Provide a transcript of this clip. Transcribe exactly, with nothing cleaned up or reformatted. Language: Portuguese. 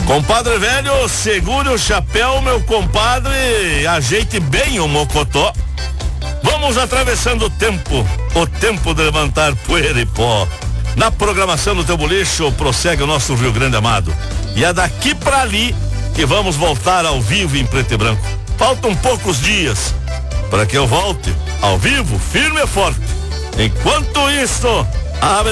Compadre velho, segure o chapéu, meu compadre, ajeite bem o mocotó. Vamos atravessando o tempo, o tempo de levantar poeira e pó. Na programação do Teu Bolicho prossegue o nosso Rio Grande amado. E é daqui pra ali que vamos voltar ao vivo em preto e branco. Faltam poucos dias para que eu volte ao vivo, firme e forte. Enquanto isso, abre